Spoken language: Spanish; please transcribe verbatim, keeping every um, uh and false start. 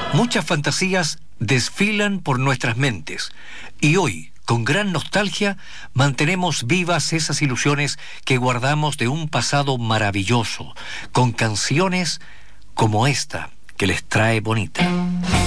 Muchas fantasías desfilan por nuestras mentes y hoy, con gran nostalgia, mantenemos vivas esas ilusiones que guardamos de un pasado maravilloso, con canciones como esta que les trae Bonita.